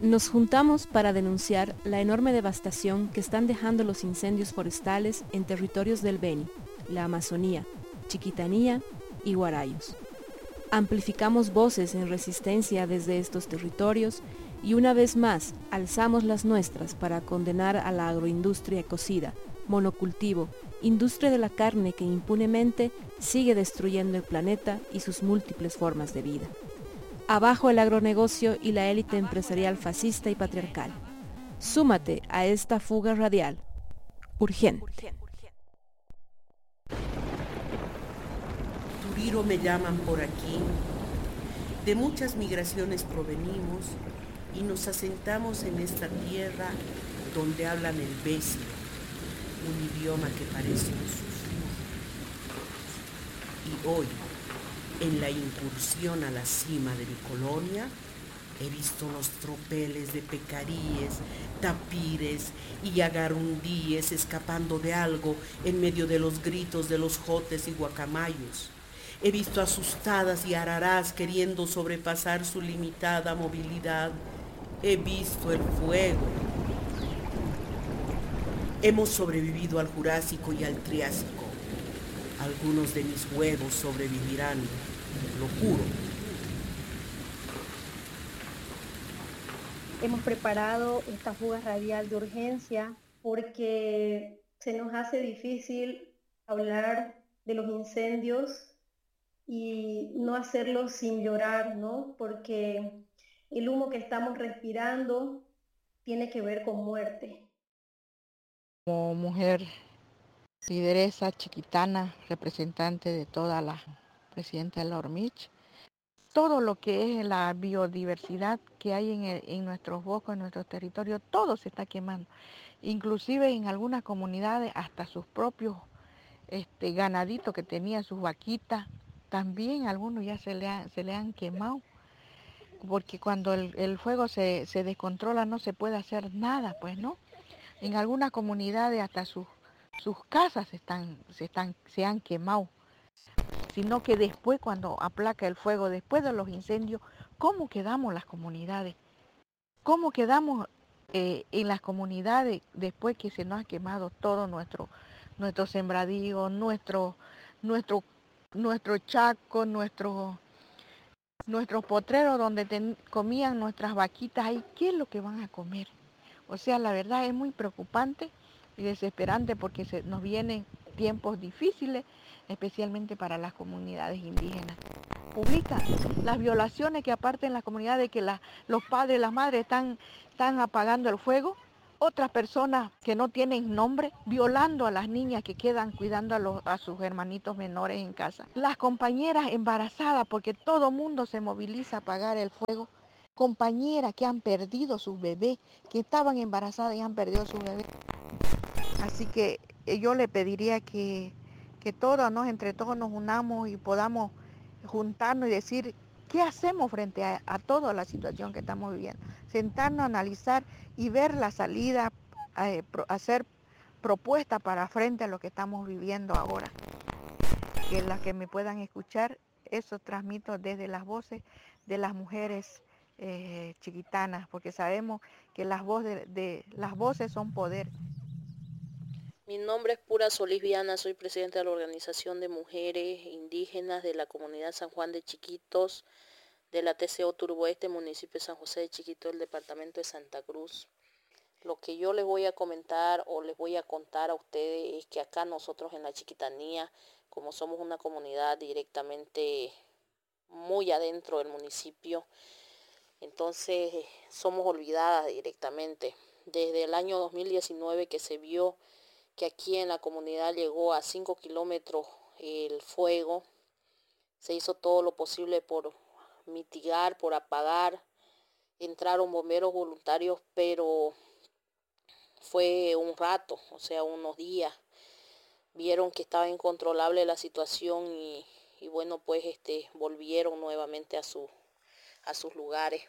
Nos juntamos para denunciar la enorme devastación que están dejando los incendios forestales en territorios del Beni, la Amazonía, Chiquitanía y Guarayos. Amplificamos voces en resistencia desde estos territorios y una vez más alzamos las nuestras para condenar a la agroindustria ecocida, monocultivo, industria de la carne que impunemente sigue destruyendo el planeta y sus múltiples formas de vida. Abajo el agronegocio y la élite empresarial fascista y patriarcal. Súmate a esta fuga radial. Urgente. Turiro me llaman por aquí. De muchas migraciones provenimos y nos asentamos en esta tierra donde hablan el besio, un idioma que parece un susurro. Y hoy, en la incursión a la cima de mi colonia, he visto los tropeles de pecaríes, tapires y agarundíes escapando de algo en medio de los gritos de los jotes y guacamayos. He visto asustadas y ararás queriendo sobrepasar su limitada movilidad. He visto el fuego. Hemos sobrevivido al Jurásico y al Triásico. Algunos de mis huevos sobrevivirán, lo juro. Hemos preparado esta fuga radial de urgencia porque se nos hace difícil hablar de los incendios y no hacerlo sin llorar, ¿no? Porque el humo que estamos respirando tiene que ver con muerte. Como mujer lideresa chiquitana, representante de toda la presidenta de la Ormich, todo lo que es la biodiversidad que hay en nuestros bosques, en nuestros territorios, todo se está quemando. Inclusive en algunas comunidades hasta sus propios ganaditos que tenían, sus vaquitas, también algunos ya se le han quemado, porque cuando el fuego se descontrola no se puede hacer nada, pues, ¿no? En algunas comunidades hasta sus casas se han quemado, sino que después cuando aplaca el fuego, después de los incendios, ¿cómo quedamos las comunidades? ¿Cómo quedamos en las comunidades después que se nos ha quemado todo nuestro sembradío, nuestro chaco, nuestros potreros donde comían nuestras vaquitas ahí? ¿Qué es lo que van a comer? O sea, la verdad es muy preocupante y desesperante porque nos vienen tiempos difíciles, especialmente para las comunidades indígenas. Publica las violaciones que aparte en las comunidades que los padres y las madres están apagando el fuego, otras personas que no tienen nombre, violando a las niñas que quedan cuidando a sus hermanitos menores en casa. Las compañeras embarazadas, porque todo mundo se moviliza a apagar el fuego. Compañeras que han perdido sus bebés, que estaban embarazadas y han perdido sus bebés. Así que yo le pediría que todos, ¿no?, entre todos nos unamos y podamos juntarnos y decir qué hacemos frente a toda la situación que estamos viviendo. Sentarnos, analizar y ver la salida, hacer propuestas para frente a lo que estamos viviendo ahora. Que las que me puedan escuchar, eso transmito desde las voces de las mujeres chiquitanas, porque sabemos que las voces son poder. Mi nombre es Pura Solís Viana, soy presidenta de la Organización de Mujeres Indígenas de la Comunidad San Juan de Chiquitos, de la TCO Turboeste, municipio de San José de Chiquito, del departamento de Santa Cruz. Lo que yo les voy a comentar o les voy a contar a ustedes es que acá nosotros en la Chiquitanía, como somos una comunidad directamente muy adentro del municipio, entonces somos olvidadas directamente. Desde el año 2019 que se vio que aquí en la comunidad llegó a 5 kilómetros el fuego, se hizo todo lo posible por mitigar, por apagar. Entraron bomberos voluntarios, pero fue un rato, o sea, unos días. Vieron que estaba incontrolable la situación y bueno, pues volvieron nuevamente a sus lugares.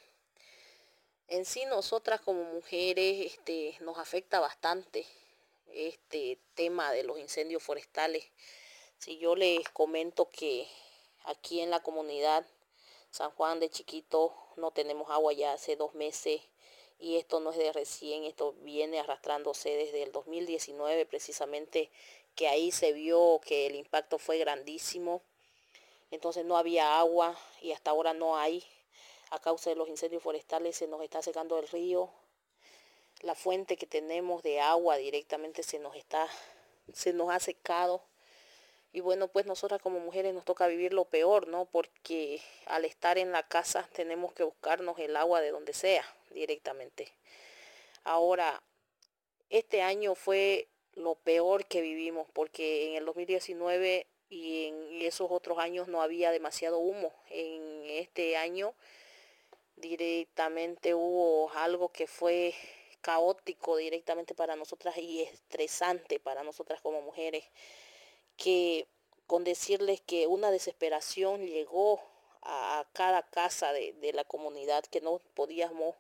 En sí, nosotras como mujeres nos afecta bastante este tema de los incendios forestales. Si yo les comento que aquí en la comunidad San Juan de Chiquito no tenemos agua ya hace 2 meses y esto no es de recién, esto viene arrastrándose desde el 2019 precisamente, que ahí se vio que el impacto fue grandísimo. Entonces no había agua y hasta ahora no hay. A causa de los incendios forestales se nos está secando el río. La fuente que tenemos de agua directamente se nos ha secado. Y bueno, pues nosotras como mujeres nos toca vivir lo peor, ¿no? Porque al estar en la casa tenemos que buscarnos el agua de donde sea directamente. Ahora, este año fue lo peor que vivimos porque en el 2019 y en esos otros años no había demasiado humo. En este año directamente hubo algo que fue caótico directamente para nosotras y estresante para nosotras como mujeres, que con decirles que una desesperación llegó a cada casa de la comunidad, que no podíamos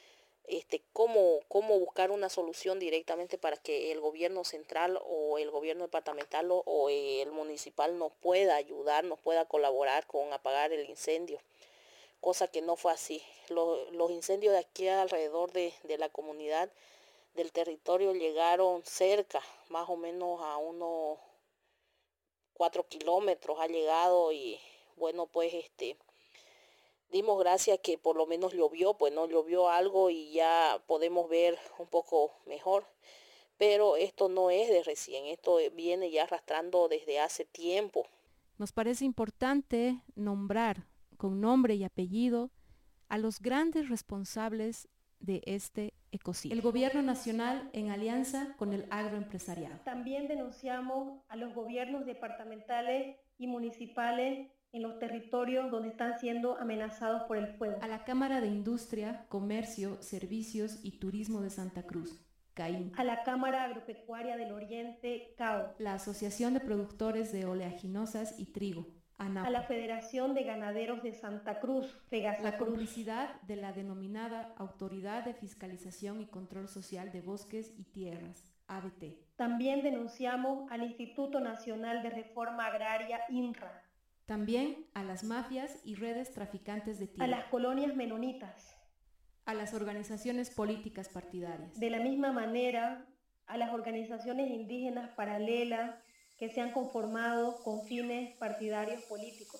cómo buscar una solución directamente para que el gobierno central o el gobierno departamental o el municipal nos pueda ayudar, nos pueda colaborar con apagar el incendio, cosa que no fue así. Los incendios de aquí alrededor de la comunidad, del territorio, llegaron cerca, más o menos a unos 4 kilómetros ha llegado y bueno, pues dimos gracias que por lo menos llovió, pues no llovió algo y ya podemos ver un poco mejor. Pero esto no es de recién, esto viene ya arrastrando desde hace tiempo. Nos parece importante nombrar con nombre y apellido a los grandes responsables de este ecocidio. El gobierno nacional en alianza con el agroempresariado. También denunciamos a los gobiernos departamentales y municipales en los territorios donde están siendo amenazados por el fuego. A la Cámara de Industria, Comercio, Servicios y Turismo de Santa Cruz, CAIN. A la Cámara Agropecuaria del Oriente, CAO. La Asociación de Productores de Oleaginosas y Trigo, ANAPO. A la Federación de Ganaderos de Santa Cruz, FEGASACRUZ. La complicidad de la denominada Autoridad de Fiscalización y Control Social de Bosques y Tierras, ABT. También denunciamos al Instituto Nacional de Reforma Agraria, INRA. También a las mafias y redes traficantes de tierra. A las colonias menonitas. A las organizaciones políticas partidarias. De la misma manera, a las organizaciones indígenas paralelas que se han conformado con fines partidarios políticos.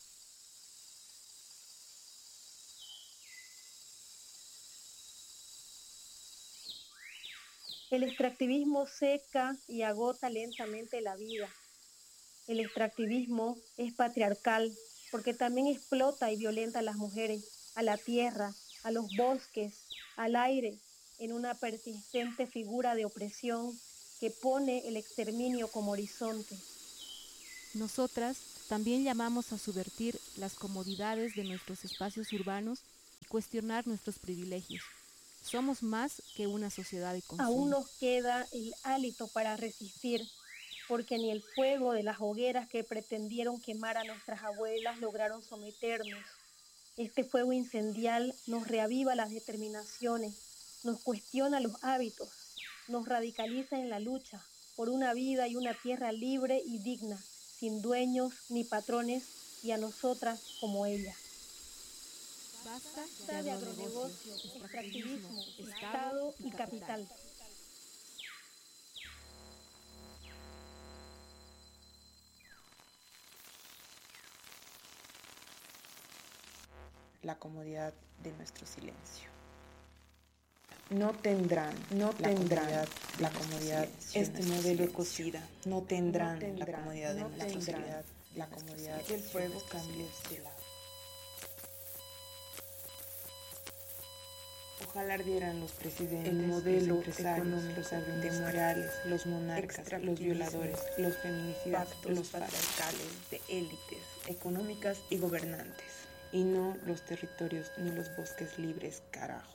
El extractivismo seca y agota lentamente la vida. El extractivismo es patriarcal porque también explota y violenta a las mujeres, a la tierra, a los bosques, al aire, en una persistente figura de opresión que pone el exterminio como horizonte. Nosotras también llamamos a subvertir las comodidades de nuestros espacios urbanos y cuestionar nuestros privilegios. Somos más que una sociedad de consumo. Aún nos queda el hálito para resistir, porque ni el fuego de las hogueras que pretendieron quemar a nuestras abuelas lograron someternos. Este fuego incendial nos reaviva las determinaciones, nos cuestiona los hábitos, nos radicaliza en la lucha por una vida y una tierra libre y digna, sin dueños ni patrones, y a nosotras como ella. Basta de agronegocio, extractivismo, Estado y capital. La comodidad de nuestro silencio. No tendrán la comodidad, este modelo ecocida, no tendrán la comodidad de nuestra sociedad, la comodidad del fuego cambie de lado. Ojalá ardieran los presidentes, el modelo económico, los temporales, los monarcas, los violadores, los feminicidas, los patriarcales de élites económicas y gobernantes, y no los territorios ni los bosques libres, carajo.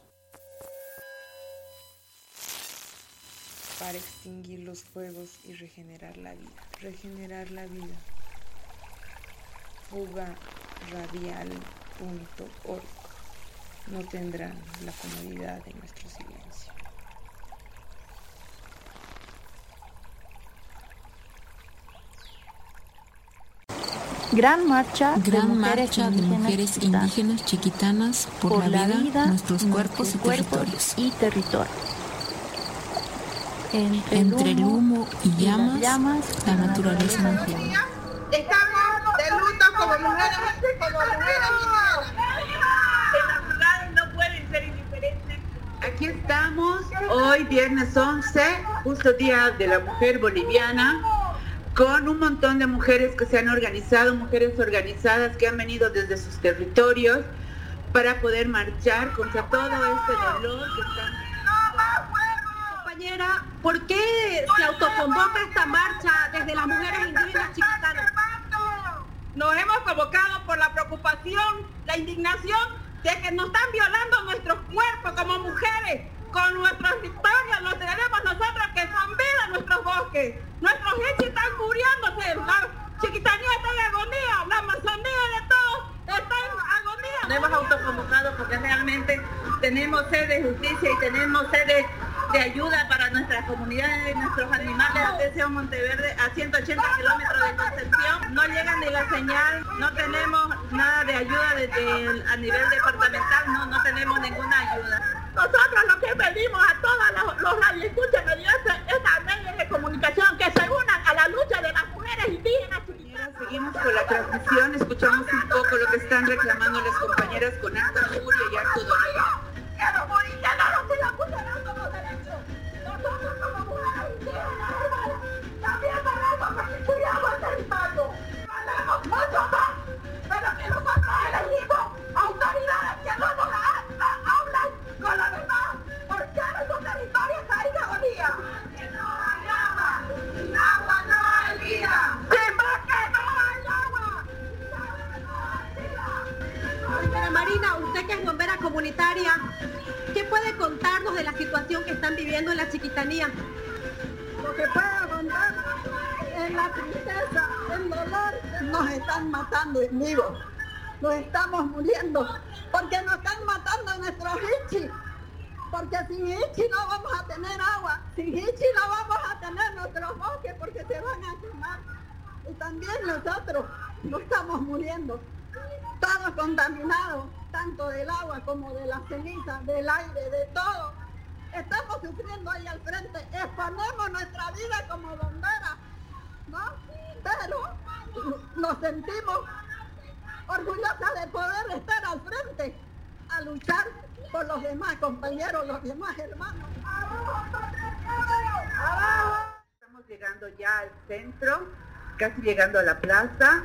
Para extinguir los fuegos y regenerar la vida. Fugaradial.org. No tendrán la comodidad de nuestro silencio. Gran marcha de mujeres indígenas chiquitanas por la vida, nuestros cuerpos y territorios. Entre el humo y llamas, la naturaleza nos llama. Estamos de luto como mujeres indígenas. En las ciudades no pueden ser indiferentes. Aquí estamos, hoy viernes 11, justo Día de la Mujer Boliviana, con un montón de mujeres que se han organizado, mujeres organizadas que han venido desde sus territorios para poder marchar contra todo este dolor que están... Compañera, ¿por qué se autoconvoca esta marcha desde las mujeres indígenas chiquitanas? Nos hemos convocado por la preocupación, la indignación de que nos están violando nuestros cuerpos como mujeres, con nuestras historias, los tenemos nosotros que son vida nuestros bosques. Nuestros hechos están muriéndose, la chiquitanía está en agonía, la Amazonía de todos está en agonía. Nos hemos autoconvocado porque realmente tenemos sed de justicia y tenemos sed de ayuda para nuestras comunidades y nuestros animales. Deseo Monteverde, a 180 kilómetros de Concepción, no llega ni la señal, no tenemos nada de ayuda a nivel departamental, no tenemos ninguna ayuda. Nosotros lo que pedimos a todos los radioescuchas mediante estas medios de comunicación que se unan a la lucha de las mujeres indígenas chiquitanas. Seguimos con la transmisión, escuchamos un poco lo que están reclamando las compañeras con harta furia y harto dolor. ¡Quiero morir! ¡Ya no nos sigan vulnerando los derechos! Nosotros como mujeres indígenas, hermanas, también queremos que cuidamos el territorio. Valemos mucho más, pero que nosotros elegimos autoridades que no nos hablan con la verdad, porque nuestro territorio está en agonía. Que no hay agua, sin agua no hay vida. Sin bosque no hay agua, sin agua no hay vida. Señora Marina, usted que es bombera comunitaria, ¿qué puede contarnos de la situación que están viviendo en la Chiquitanía? Lo que puedo contar es la tristeza, el dolor. Nos están matando en vivo, nos estamos muriendo, porque nos están matando nuestros hichis, porque sin hichi no vamos a tener agua, sin hichi no vamos a tener nuestros bosques porque se van a quemar. Y también nosotros nos estamos muriendo, todos contaminados, tanto del agua como de la ceniza, del aire, de todo. Estamos sufriendo ahí al frente, exponemos nuestra vida como bomberas, ¿no? Pero nos sentimos orgullosas de poder estar al frente a luchar por los demás compañeros, los demás hermanos. Estamos llegando ya al centro, casi llegando a la plaza.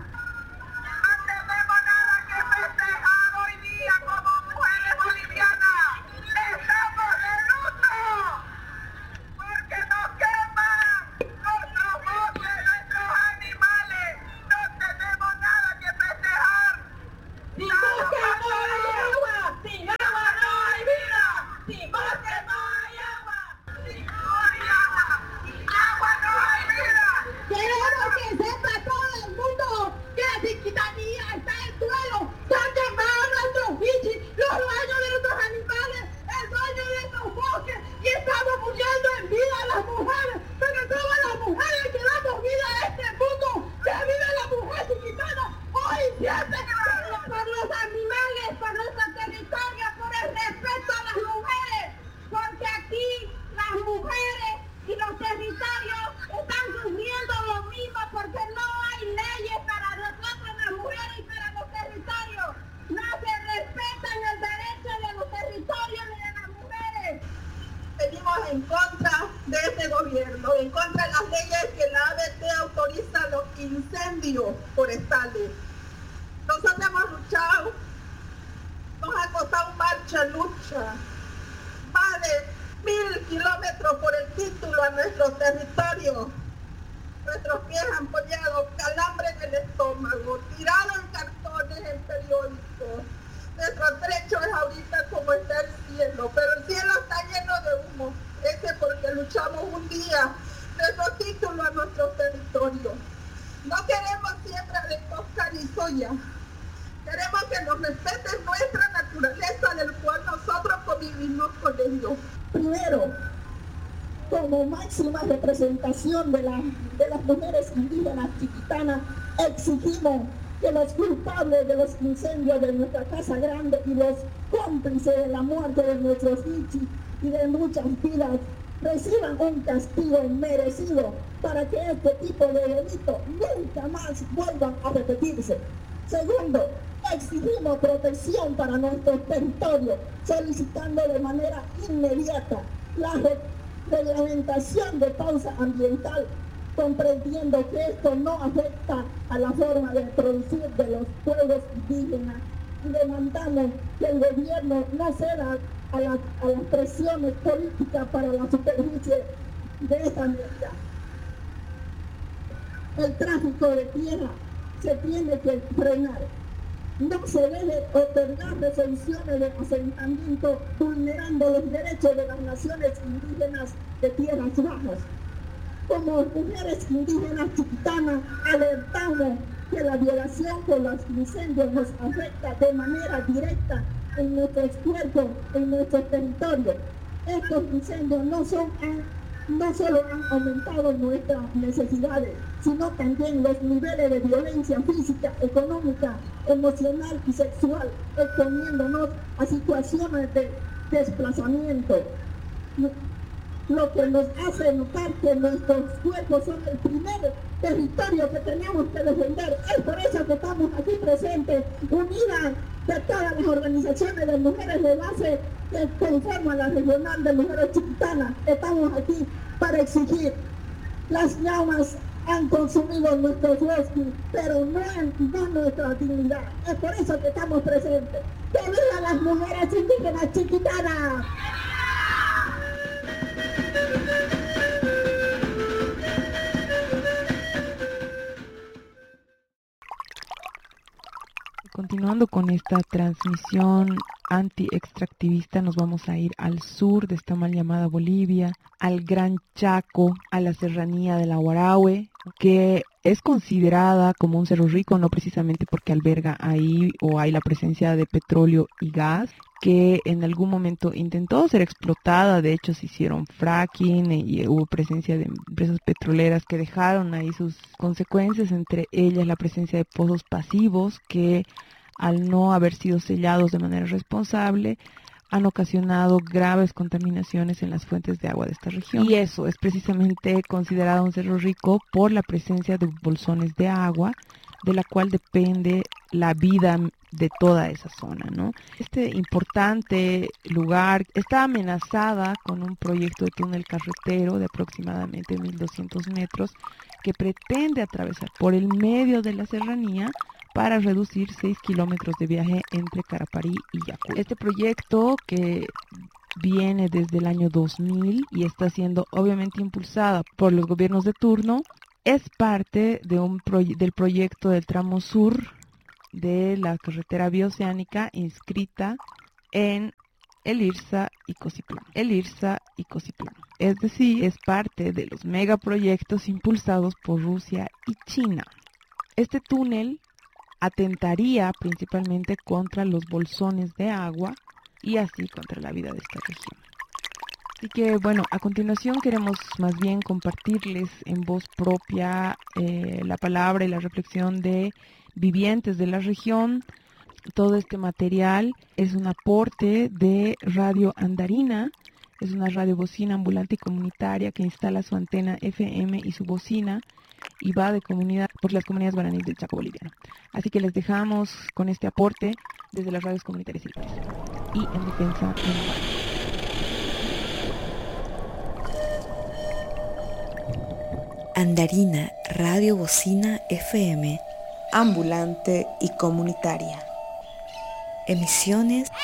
En contra de este gobierno, en contra de las leyes que la ABT autoriza los incendios forestales. Nosotros hemos luchado, nos ha costado mucha lucha, más de 1000 kilómetros por el título a nuestro territorio. Nuestros pies han apoyado, calambre en el estómago, tirado en cartones, en periódicos. Nuestro trecho es ahorita como está el cielo, pero el cielo está lleno de humo. Ese es porque luchamos un día nuestro título a nuestro territorio. No queremos siembra de coca ni soya. Queremos que nos respeten nuestra naturaleza, del cual nosotros convivimos con ellos. Primero, como máxima representación de las mujeres indígenas chiquitanas, exigimos que los culpables de los incendios de nuestra Casa Grande y los cómplices de la muerte de nuestros ichis y de muchas vidas reciban un castigo merecido para que este tipo de delitos nunca más vuelvan a repetirse. Segundo, exigimos protección para nuestros territorios, solicitando de manera inmediata la reglamentación de pausa ambiental, comprendiendo que esto no afecta a la forma de producir de los pueblos indígenas, y demandamos que el gobierno no ceda a las presiones políticas para la superficie de esta medida. El tráfico de tierra se tiene que frenar. No se debe otorgar resoluciones de asentamiento vulnerando los derechos de las naciones indígenas de tierras bajas. Como mujeres indígenas chiquitanas alertamos que la violación por los incendios nos afecta de manera directa en nuestros cuerpos, en nuestros territorios. Estos incendios no solo han aumentado nuestras necesidades, sino también los niveles de violencia física, económica, emocional y sexual, exponiéndonos a situaciones de desplazamiento, lo que nos hace notar que nuestros cuerpos son el primer territorio que tenemos que defender. Es por eso que estamos aquí presentes, unidas de todas las organizaciones de mujeres de base que conforman la Regional de Mujeres Chiquitanas. Estamos aquí para exigir. Las llamas han consumido nuestros bosques, pero no nuestra dignidad. Es por eso que estamos presentes. ¡Que vivan las mujeres indígenas chiquitanas! Continuando con esta transmisión anti-extractivista, nos vamos a ir al sur de esta mal llamada Bolivia, al Gran Chaco, a la serranía de la Huarahue, que es considerada como un cerro rico, no precisamente porque alberga ahí o hay la presencia de petróleo y gas, que en algún momento intentó ser explotada. De hecho se hicieron fracking y hubo presencia de empresas petroleras que dejaron ahí sus consecuencias, entre ellas la presencia de pozos pasivos que al no haber sido sellados de manera responsable han ocasionado graves contaminaciones en las fuentes de agua de esta región. Y eso es precisamente considerado un cerro rico por la presencia de bolsones de agua, de la cual depende la vida de toda esa zona, ¿no? Este importante lugar está amenazada con un proyecto de túnel carretero de aproximadamente 1.200 metros que pretende atravesar por el medio de la serranía para reducir 6 kilómetros de viaje entre Caraparí y Yacul. Este proyecto, que viene desde el año 2000 y está siendo obviamente impulsada por los gobiernos de turno, es parte de del proyecto del tramo sur de la carretera bioceánica inscrita en el IRSA y Cociplán. Es decir, es parte de los megaproyectos impulsados por Rusia y China. Este túnel atentaría principalmente contra los bolsones de agua y así contra la vida de esta región. Así que bueno, a continuación queremos más bien compartirles en voz propia la palabra y la reflexión de vivientes de la región. Todo este material es un aporte de Radio Andarina, es una radio bocina ambulante y comunitaria que instala su antena FM y su bocina y va de comunidad por las comunidades guaraníes del Chaco boliviano. Así que les dejamos con este aporte desde las radios comunitarias y en defensa de Andarina, radio bocina FM, ambulante y comunitaria. Emisiones.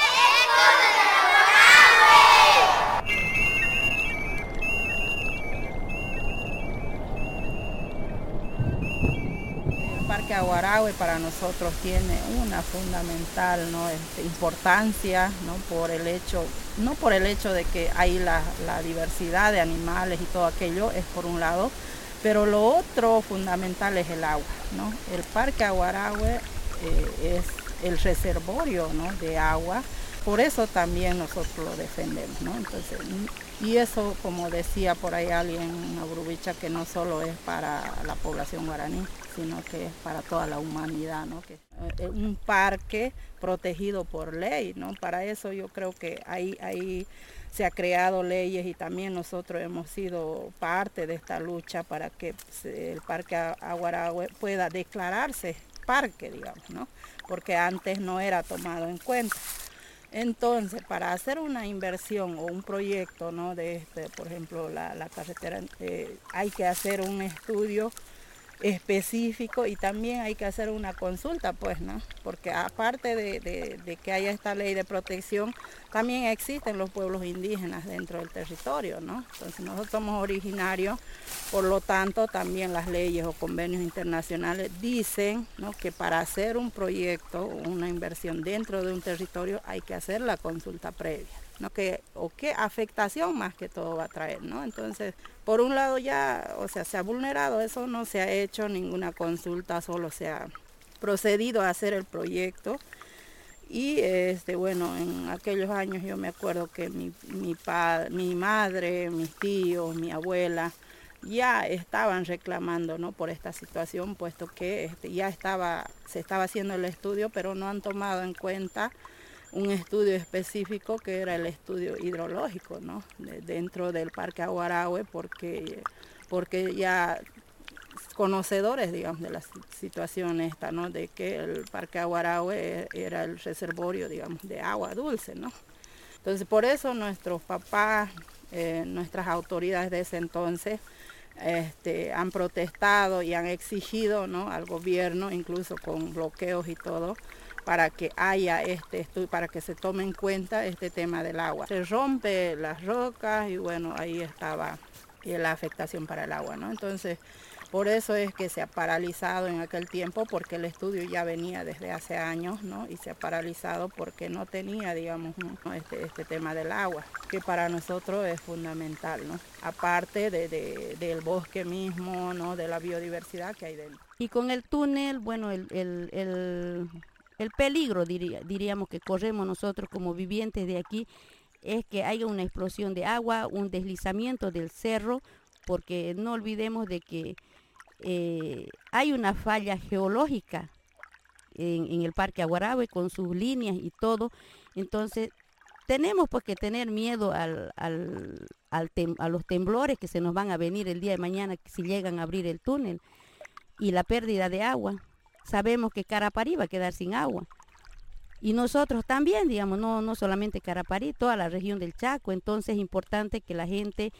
El Parque Huarahue para nosotros tiene una fundamental importancia, no por el hecho de que hay la diversidad de animales y todo aquello, es por un lado, pero lo otro fundamental es el agua, ¿no? El Parque Huarahue es el reservorio, ¿no?, de agua, por eso también nosotros lo defendemos, ¿no? Entonces, y eso, como decía por ahí alguien, una brubicha, que no solo es para la población guaraní, sino que es para toda la humanidad, ¿no? Que un parque protegido por ley, ¿no? Para eso yo creo que ahí se ha creado leyes y también nosotros hemos sido parte de esta lucha para que el Parque Aguarahue pueda declararse parque, digamos, ¿no? Porque antes no era tomado en cuenta. Entonces, para hacer una inversión o un proyecto, ¿no? De por ejemplo, la carretera, hay que hacer un estudio específico y también hay que hacer una consulta, pues, ¿no? Porque aparte de que haya esta ley de protección, también existen los pueblos indígenas dentro del territorio, ¿no? Entonces nosotros somos originarios, por lo tanto también las leyes o convenios internacionales dicen, ¿no?, que para hacer un proyecto o una inversión dentro de un territorio hay que hacer la consulta previa, ¿no? Qué afectación más que todo va a traer, ¿no? Entonces, por un lado ya, o sea, se ha vulnerado eso, no se ha hecho ninguna consulta, solo se ha procedido a hacer el proyecto. Y bueno, en aquellos años yo me acuerdo que mi madre, mis tíos, mi abuela ya estaban reclamando, ¿no?, por esta situación, puesto que se estaba haciendo el estudio, pero no han tomado en cuenta un estudio específico que era el estudio hidrológico, ¿no?, dentro del Parque Aguarahue, porque ya conocedores, digamos, de la situación esta, ¿no?, de que el Parque Aguarahue era el reservorio, digamos, de agua dulce, ¿no? Entonces, por eso nuestros papás, nuestras autoridades de ese entonces, han protestado y han exigido, ¿no?, al gobierno, incluso con bloqueos y todo, para que haya este estudio, para que se tome en cuenta este tema del agua. Se rompe las rocas y bueno, ahí estaba la afectación para el agua, ¿no? Entonces, por eso es que se ha paralizado en aquel tiempo, porque el estudio ya venía desde hace años, ¿no? Y se ha paralizado porque no tenía, digamos, ¿no?, este tema del agua, que para nosotros es fundamental, ¿no? Aparte del bosque mismo, ¿no?, de la biodiversidad que hay dentro. Y con el túnel, bueno, el peligro, diríamos, que corremos nosotros como vivientes de aquí, es que haya una explosión de agua, un deslizamiento del cerro, porque no olvidemos de que hay una falla geológica en el Parque Aguarahue con sus líneas y todo. Entonces tenemos pues que tener miedo a los temblores que se nos van a venir el día de mañana si llegan a abrir el túnel, y la pérdida de agua. Sabemos que Caraparí va a quedar sin agua y nosotros también, digamos, no solamente Caraparí, toda la región del Chaco. Entonces es importante que la gente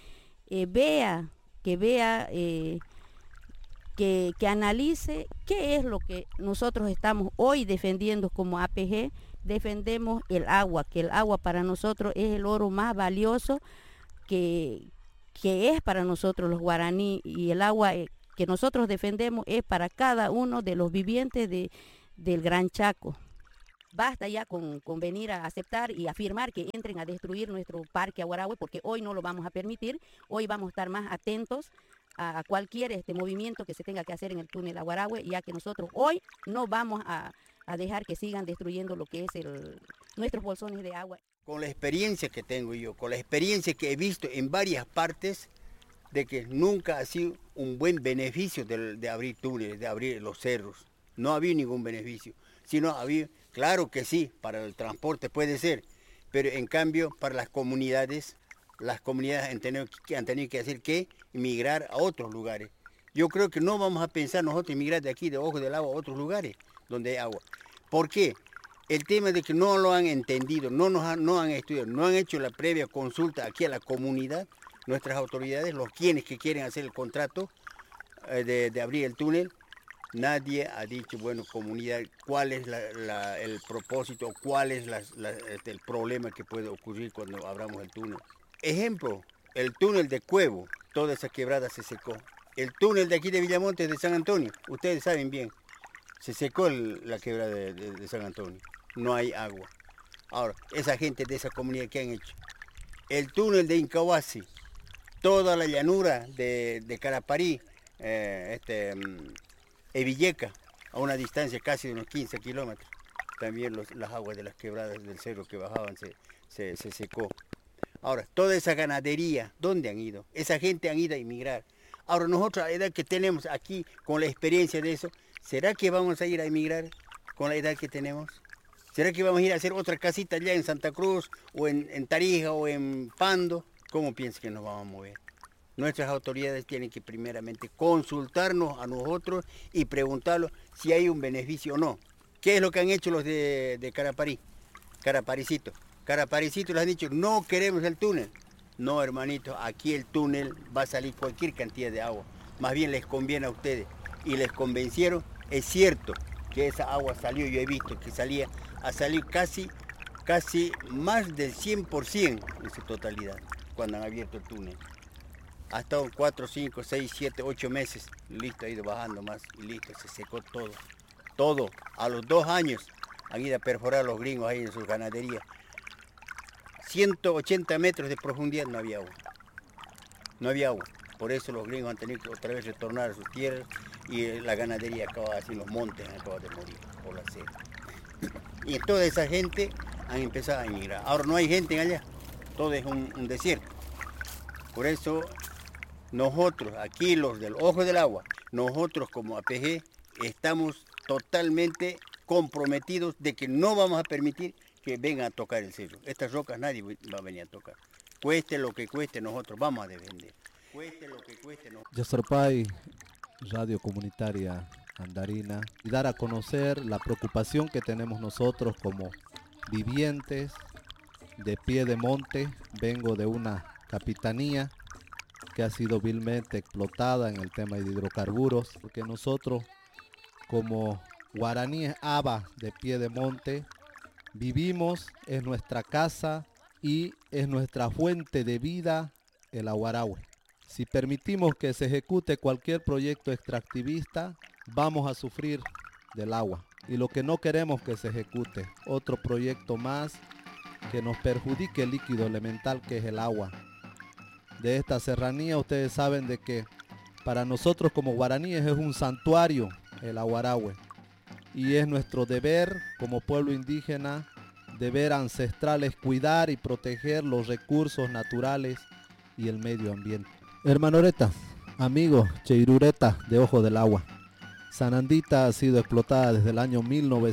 que analice qué es lo que nosotros estamos hoy defendiendo como APG. Defendemos el agua, que el agua para nosotros es el oro más valioso que es para nosotros los guaraní, y el agua que nosotros defendemos es para cada uno de los vivientes del Gran Chaco. Basta ya con venir a aceptar y afirmar que entren a destruir nuestro Parque Aguarahue, porque hoy no lo vamos a permitir. Hoy vamos a estar más atentos a cualquier movimiento que se tenga que hacer en el túnel Aguarahue, ya que nosotros hoy no vamos a dejar que sigan destruyendo lo que es nuestros bolsones de agua. Con la experiencia que tengo yo, con la experiencia que he visto en varias partes, de que nunca ha sido un buen beneficio de abrir túneles, de abrir los cerros. No ha habido ningún beneficio, sino había, claro que sí, para el transporte puede ser, pero en cambio para las comunidades han tenido que hacer que emigrar a otros lugares. Yo creo que no vamos a pensar nosotros emigrar de aquí, de Ojo del Agua, a otros lugares donde hay agua. ¿Por qué? El tema de que no lo han entendido, no han estudiado, no han hecho la previa consulta aquí a la comunidad, nuestras autoridades, los quienes que quieren hacer el contrato de abrir el túnel. Nadie ha dicho, bueno, comunidad, cuál es el propósito, cuál es el problema que puede ocurrir cuando abramos el túnel. Ejemplo, el túnel de Cuevo, toda esa quebrada se secó. El túnel de aquí de Villamontes de San Antonio, ustedes saben bien, se secó la quebrada de San Antonio, no hay agua. Ahora, esa gente de esa comunidad, ¿qué han hecho? El túnel de Incahuasi, toda la llanura de Caraparí, Evilleca, a una distancia casi de unos 15 kilómetros. También las aguas de las quebradas del cerro que bajaban se secó. Ahora, toda esa ganadería, ¿dónde han ido? Esa gente han ido a emigrar. Ahora nosotros a la edad que tenemos aquí, con la experiencia de eso, ¿será que vamos a ir a emigrar con la edad que tenemos? ¿Será que vamos a ir a hacer otra casita allá en Santa Cruz, o en Tarija, o en Pando? ¿Cómo piensa que nos vamos a mover? Nuestras autoridades tienen que primeramente consultarnos a nosotros y preguntarnos si hay un beneficio o no. ¿Qué es lo que han hecho los de Caraparicito? Caraparicito les han dicho, no queremos el túnel. No, hermanito, aquí el túnel va a salir cualquier cantidad de agua. Más bien les conviene a ustedes. Y les convencieron, es cierto que esa agua salió, yo he visto que ha salido casi más del 100% en su totalidad, cuando han abierto el túnel. Ha estado 4, 5, 6, 7, 8 meses, listo, ha ido bajando más y listo, se secó todo. Todo, a los 2 años han ido a perforar los gringos ahí en sus ganaderías. 180 metros de profundidad no había agua. No había agua. Por eso los gringos han tenido que otra vez retornar a sus tierras y la ganadería acaba así, los montes acaba de morir por la sed. Y toda esa gente han empezado a emigrar. Ahora no hay gente allá, todo es un desierto. Por eso nosotros, aquí los del Ojo del Agua, nosotros como APG estamos totalmente comprometidos de que no vamos a permitir que vengan a tocar el cerro. Estas rocas nadie va a venir a tocar. Cueste lo que cueste, nosotros vamos a defender. Cueste lo que cueste. Yasarpay, Radio Comunitaria Andarina, y dar a conocer la preocupación que tenemos nosotros como vivientes de pie de monte. Vengo de una capitanía que ha sido vilmente explotada en el tema de hidrocarburos, porque nosotros como guaraníes Aba de pie de monte vivimos, es nuestra casa y es nuestra fuente de vida el Aguarahue. Si permitimos que se ejecute cualquier proyecto extractivista, vamos a sufrir del agua. Y lo que no queremos que se ejecute, otro proyecto más que nos perjudique el líquido elemental que es el agua. De esta serranía ustedes saben de que para nosotros como guaraníes es un santuario el Aguarahue. Y es nuestro deber como pueblo indígena, deber ancestral es cuidar y proteger los recursos naturales y el medio ambiente. Hermanoreta, amigos, cheirureta de Ojo del Agua. Sanandita ha sido explotada desde el año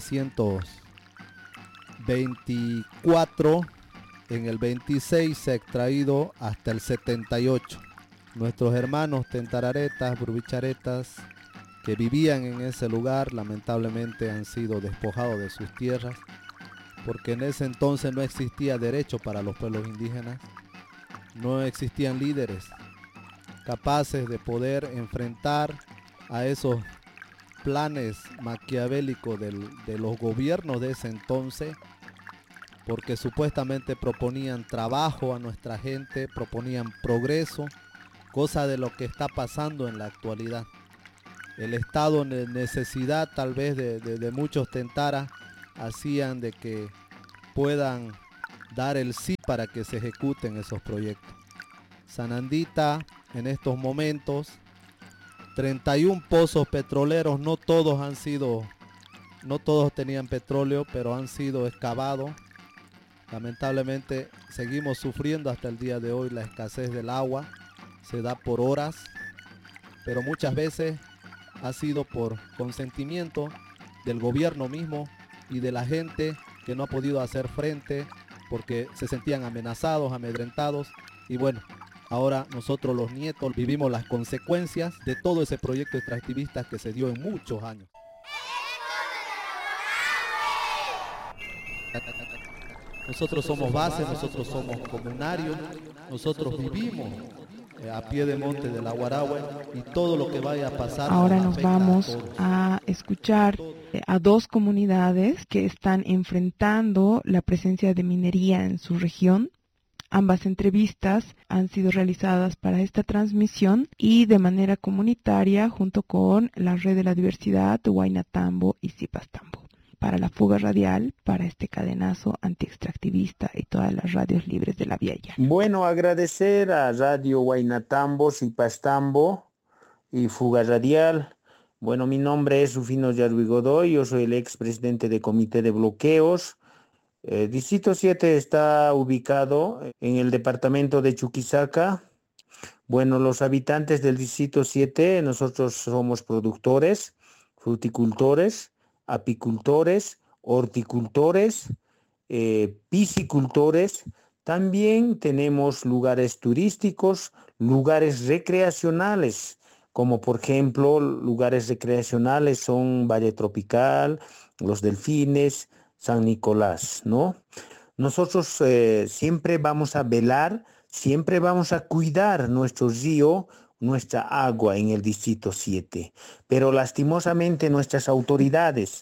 1924. En el 26 se ha extraído hasta el 78. Nuestros hermanos tentararetas, burbicharetas, que vivían en ese lugar, lamentablemente han sido despojados de sus tierras, porque en ese entonces no existía derecho para los pueblos indígenas, no existían líderes capaces de poder enfrentar a esos planes maquiavélicos de los gobiernos de ese entonces, porque supuestamente proponían trabajo a nuestra gente, proponían progreso, cosa de lo que está pasando en la actualidad. El estado de necesidad tal vez de muchos tentaras hacían de que puedan dar el sí para que se ejecuten esos proyectos. Sanandita en estos momentos, 31 pozos petroleros, no todos tenían petróleo, pero han sido excavados. Lamentablemente seguimos sufriendo hasta el día de hoy la escasez del agua, se da por horas, pero muchas veces ha sido por consentimiento del gobierno mismo y de la gente que no ha podido hacer frente porque se sentían amenazados, amedrentados, y bueno, ahora nosotros los nietos vivimos las consecuencias de todo ese proyecto extractivista que se dio en muchos años. Nosotros somos base, nosotros somos comunarios, nosotros vivimos a pie de monte del Aguarahue y todo lo que vaya a pasar. Ahora nos vamos a escuchar a dos comunidades que están enfrentando la presencia de minería en su región. Ambas entrevistas han sido realizadas para esta transmisión y de manera comunitaria junto con la Red de la Diversidad, Huaynatambo y Zipastambo. Para la fuga radial, para este cadenazo antiextractivista y todas las radios libres de la Vía Llana. Bueno, agradecer a Radio Huaynatambo, Zipastambo y Fuga Radial. Bueno, mi nombre es Rufino Yarwi Godoy, yo soy el expresidente del Comité de Bloqueos. Distrito 7 está ubicado en el departamento de Chuquisaca, Bueno, los habitantes del Distrito 7, nosotros somos productores, fruticultores, apicultores, horticultores, piscicultores. También tenemos lugares turísticos, lugares recreacionales, como por ejemplo, lugares recreacionales son Valle Tropical, Los Delfines, San Nicolás, ¿no? Nosotros siempre vamos a velar, siempre vamos a cuidar nuestro río, nuestra agua en el Distrito 7. Pero lastimosamente nuestras autoridades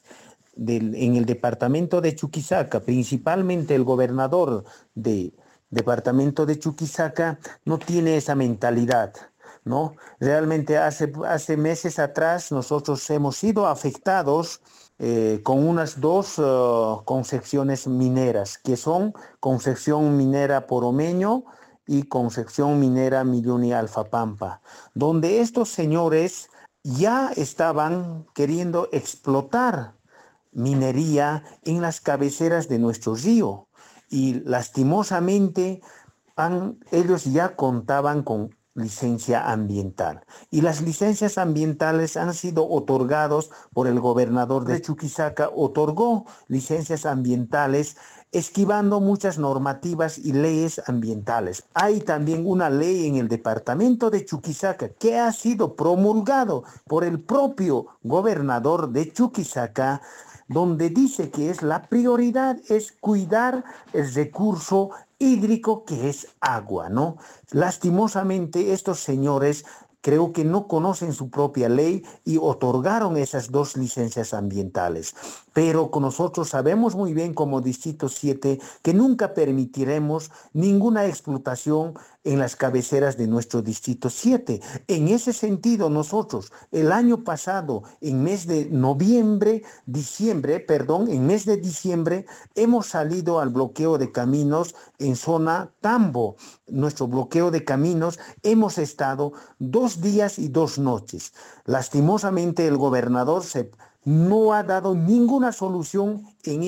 en el departamento de Chuquisaca, principalmente el gobernador del departamento de Chuquisaca, no tiene esa mentalidad, ¿no? Realmente hace meses atrás nosotros hemos sido afectados con unas dos concesiones mineras, que son Concesión Minera Poromeño y Concesión Minera Milluni Alfapampa, donde estos señores ya estaban queriendo explotar minería en las cabeceras de nuestro río y lastimosamente ellos ya contaban con licencia ambiental y las licencias ambientales han sido otorgados por el gobernador de Chuquisaca, otorgó licencias ambientales esquivando muchas normativas y leyes ambientales. Hay también una ley en el departamento de Chuquisaca que ha sido promulgado por el propio gobernador de Chuquisaca, donde dice que la prioridad es cuidar el recurso hídrico que es agua, ¿no? Lastimosamente estos señores creo que no conocen su propia ley y otorgaron esas dos licencias ambientales. Pero nosotros sabemos muy bien como Distrito 7 que nunca permitiremos ninguna explotación en las cabeceras de nuestro Distrito 7. En ese sentido, nosotros el año pasado, en mes de diciembre, hemos salido al bloqueo de caminos en zona Tambo. Nuestro bloqueo de caminos hemos estado 2 días y 2 noches. Lastimosamente el gobernador no ha dado ninguna solución en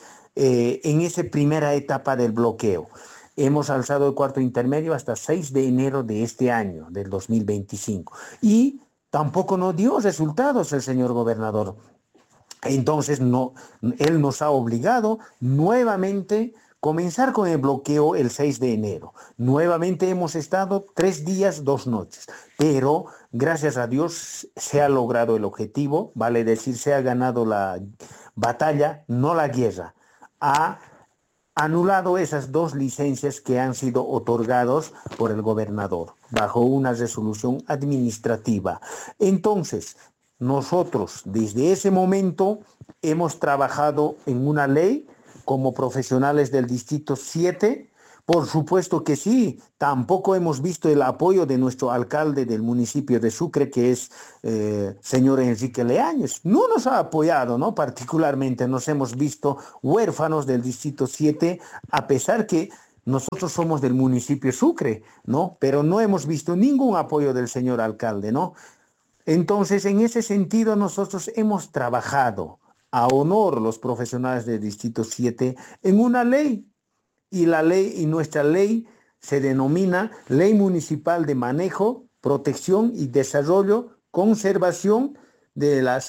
esa primera etapa del bloqueo. Hemos alzado el cuarto intermedio hasta 6 de enero de este año, del 2025. Y tampoco nos dio resultados el señor gobernador. Entonces, él nos ha obligado nuevamente a comenzar con el bloqueo el 6 de enero. Nuevamente hemos estado 3 días, 2 noches. Pero, gracias a Dios, se ha logrado el objetivo. Vale decir, se ha ganado la batalla, no la guerra. Ha anulado esas 2 licencias que han sido otorgadas por el gobernador bajo una resolución administrativa. Entonces, nosotros desde ese momento hemos trabajado en una ley como profesionales del Distrito 7. Por supuesto que sí, tampoco hemos visto el apoyo de nuestro alcalde del municipio de Sucre, que es señor Enrique Leáñez. No nos ha apoyado, ¿no? Particularmente nos hemos visto huérfanos del Distrito 7, a pesar que nosotros somos del municipio Sucre, ¿no? Pero no hemos visto ningún apoyo del señor alcalde, ¿no? Entonces, en ese sentido, nosotros hemos trabajado a honor los profesionales del Distrito 7 en una ley. Y nuestra ley se denomina Ley Municipal de Manejo, Protección y Desarrollo, Conservación de la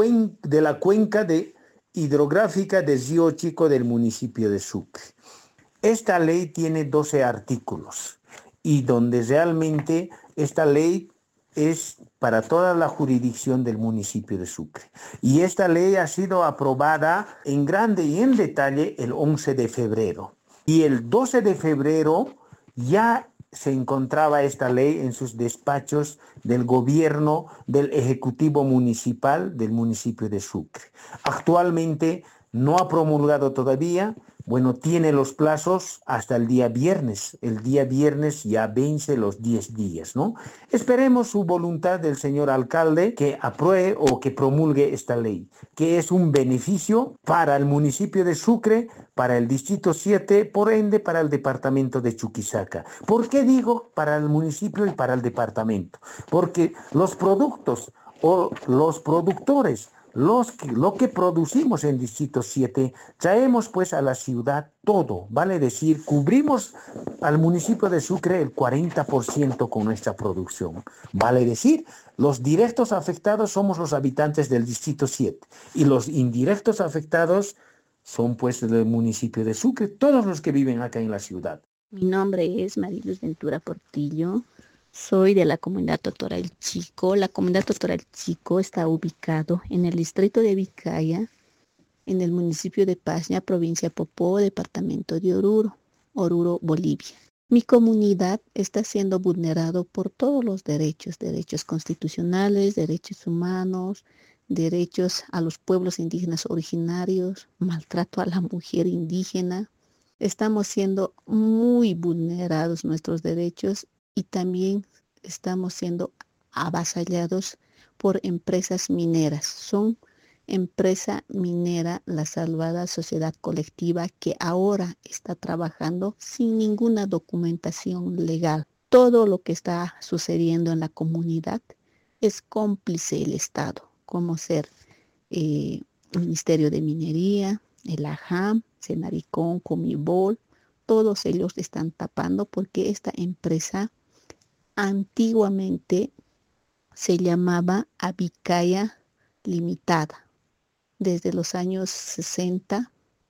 Cuenca Hidrográfica del Río Chico del municipio de Sucre. Esta ley tiene 12 artículos y donde realmente esta ley es para toda la jurisdicción del municipio de Sucre. Y esta ley ha sido aprobada en grande y en detalle el 11 de febrero. Y el 12 de febrero ya se encontraba esta ley en sus despachos del gobierno del Ejecutivo Municipal del municipio de Sucre. Actualmente no ha promulgado todavía. Bueno, tiene los plazos hasta el día viernes. El día viernes ya vence los 10 días, ¿no? Esperemos su voluntad del señor alcalde que apruebe o que promulgue esta ley, que es un beneficio para el municipio de Sucre, para el Distrito 7, por ende para el departamento de Chuquisaca. ¿Por qué digo para el municipio y para el departamento? Porque los productos o los productores lo que producimos en Distrito 7, traemos pues a la ciudad todo, vale decir, cubrimos al municipio de Sucre el 40% con nuestra producción. Vale decir, los directos afectados somos los habitantes del Distrito 7 y los indirectos afectados son pues del municipio de Sucre, todos los que viven acá en la ciudad. Mi nombre es Mariluz Ventura Portillo. Soy de la comunidad Totoral Chico. La comunidad Totoral Chico está ubicado en el distrito de Vicaya, en el municipio de Paña, provincia de Popó, departamento de Oruro, Bolivia. Mi comunidad está siendo vulnerado por todos los derechos constitucionales, derechos humanos, derechos a los pueblos indígenas originarios, maltrato a la mujer indígena. Estamos siendo muy vulnerados nuestros derechos y también estamos siendo avasallados por empresas mineras. Son empresa minera La Salvada Sociedad Colectiva que ahora está trabajando sin ninguna documentación legal. Todo lo que está sucediendo en la comunidad es cómplice el Estado, como ser el Ministerio de Minería, el AJAM, Senaricón, Comibol. Todos ellos están tapando porque esta empresa antiguamente se llamaba Avicaya Limitada. Desde los años 60,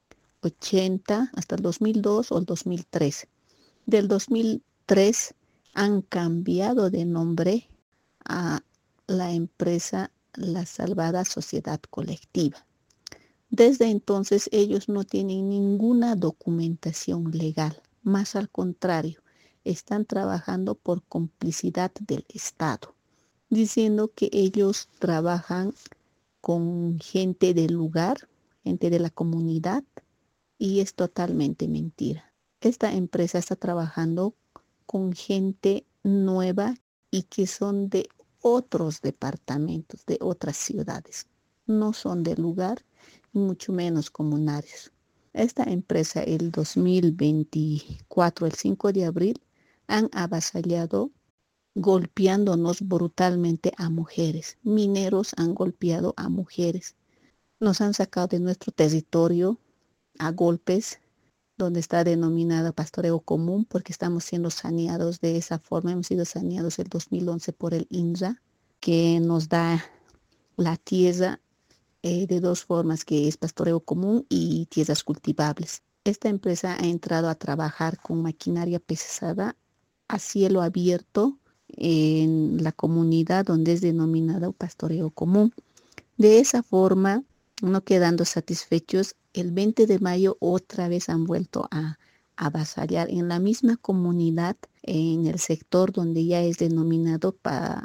80 hasta el 2002 o el 2003. Del 2003 han cambiado de nombre a la empresa La Salvada Sociedad Colectiva. Desde entonces ellos no tienen ninguna documentación legal, más al contrario, están trabajando por complicidad del Estado, diciendo que ellos trabajan con gente del lugar, gente de la comunidad, y es totalmente mentira. Esta empresa está trabajando con gente nueva y que son de otros departamentos, de otras ciudades. No son del lugar, y mucho menos comunarios. Esta empresa el 2024, el 5 de abril, han avasallado golpeándonos brutalmente a mujeres. Mineros han golpeado a mujeres. Nos han sacado de nuestro territorio a golpes, donde está denominada pastoreo común, porque estamos siendo saneados de esa forma. Hemos sido saneados el 2011 por el INRA, que nos da la tierra de dos formas, que es pastoreo común y tierras cultivables. Esta empresa ha entrado a trabajar con maquinaria pesada a cielo abierto en la comunidad donde es denominado pastoreo común. De esa forma, no quedando satisfechos, el 20 de mayo otra vez han vuelto a avasallar en la misma comunidad, en el sector donde ya es denominado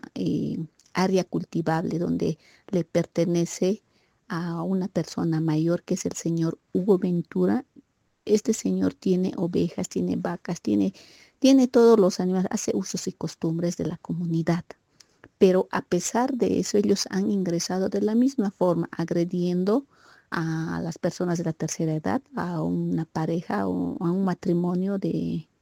área cultivable, donde le pertenece a una persona mayor que es el señor Hugo Ventura. Este señor tiene ovejas, tiene vacas, tiene todos los animales, hace usos y costumbres de la comunidad. Pero a pesar de eso, ellos han ingresado de la misma forma, agrediendo a las personas de la tercera edad, a una pareja o a un matrimonio de